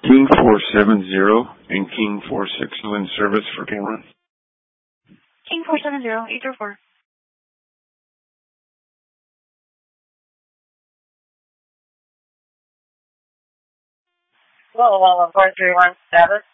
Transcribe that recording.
King 470 and King 460 in service for Cameron. King 470, 804. Well, 431 status.